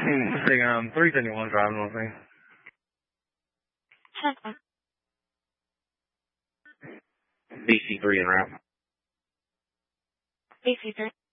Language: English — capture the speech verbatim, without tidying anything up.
Hey, um, three seventy-one driving with me. B C three en route. B C three.